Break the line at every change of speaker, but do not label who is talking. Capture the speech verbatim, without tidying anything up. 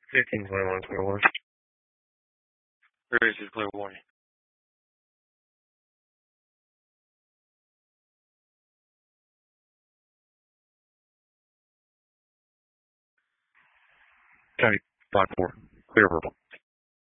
fifteen twenty-one, clear warning.
This is clear warning.
County five four, clear verbal.